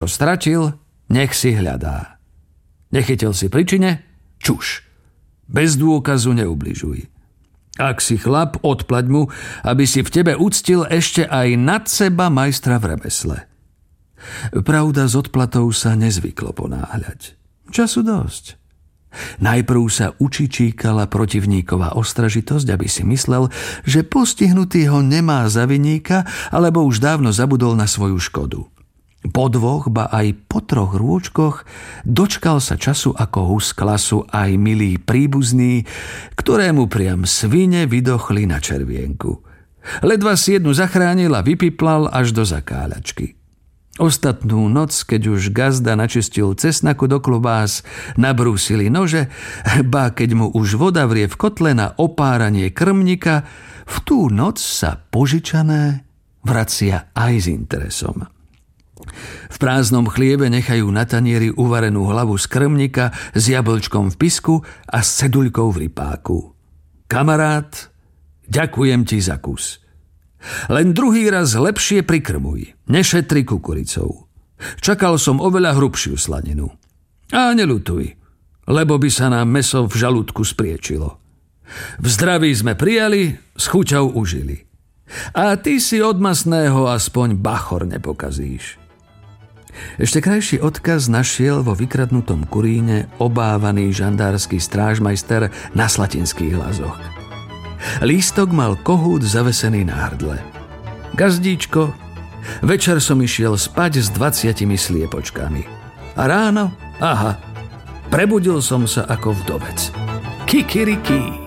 stratil, nech si hľadá. Nechytil si príčine? Čuš. Bez dôkazu neubližuj. Ak si chlap, odplať mu, aby si v tebe uctil ešte aj nad seba majstra v remesle. Pravda, s odplatou sa nezvyklo ponáhľať. Času dosť. Najprv sa učičíkala protivníková ostražitosť, aby si myslel, že postihnutý ho nemá za viníka, alebo už dávno zabudol na svoju škodu. Po 2, ba aj po 3 rôčkoch dočkal sa času ako hus klasu aj milý príbuzný, ktorému priam svine vydochli na červienku. Ledva si jednu zachránil a vypiplal až do zakáľačky. Ostatnú noc, keď už gazda načistil cesnaku do klobás, nabrúsili nože, ba keď mu už voda vrie v kotle na opáranie krmnika, v tú noc sa požičané vracia aj s interesom. V prázdnom chliebe nechajú na tanieri uvarenú hlavu z krmnika s jablčkom v pisku a s ceduľkou v rypáku. Kamarát, ďakujem ti za kus. Len druhý raz lepšie prikrmuj, nešetri kukuricou. Čakal som oveľa hrubšiu slaninu. A neľutuj, lebo by sa nám mäso v žalúdku spriečilo. V zdraví sme prijali, s chuťou užili. A ty si od masného aspoň bachor nepokazíš. Ešte krajší odkaz našiel vo vykradnutom kuríne obávaný žandársky strážmajster na Slatinských Lazoch. Lístok mal kohút zavesený na hrdle. Gazdíčko, večer som išiel spať s 20 sliepočkami. A ráno, prebudil som sa ako vdovec. Kikiriki.